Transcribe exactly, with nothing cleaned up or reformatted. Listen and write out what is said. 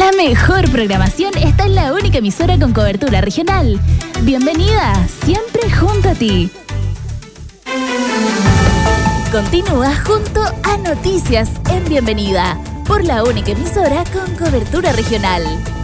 La mejor programación está en la única emisora con cobertura regional. Bienvenida, siempre junto a ti. Continúa junto a Noticias en Bienvenida, por la única emisora con cobertura regional.